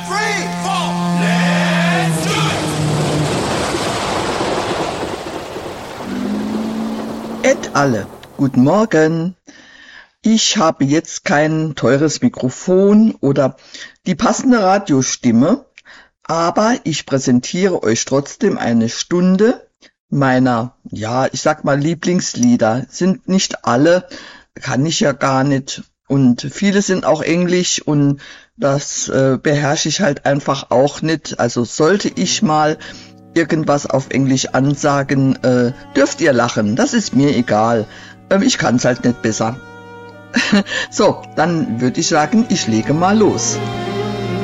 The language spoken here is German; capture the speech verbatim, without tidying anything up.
three, four, let's do it! Et alle, guten Morgen. Ich habe jetzt kein teures Mikrofon oder die passende Radiostimme, aber ich präsentiere euch trotzdem eine Stunde meiner, ja, ich sag mal Lieblingslieder. Sind nicht alle, kann ich ja gar nicht. Und viele sind auch Englisch und das äh, beherrsche ich halt einfach auch nicht. Also sollte ich mal irgendwas auf Englisch ansagen, äh, dürft ihr lachen. Das ist mir egal. Ähm, ich kann's halt nicht besser. So, dann würde ich sagen, ich lege mal los.